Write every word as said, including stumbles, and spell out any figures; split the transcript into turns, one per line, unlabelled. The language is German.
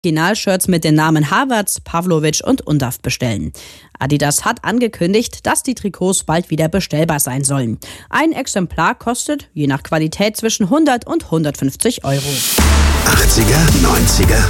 Original-Shirts mit den Namen Havertz, Pavlovic und Undav bestellen. Adidas hat angekündigt, dass die Trikots bald wieder bestellbar sein sollen. Ein Exemplar kostet je nach Qualität zwischen hundert und hundertfünfzig Euro.
achtziger, neunziger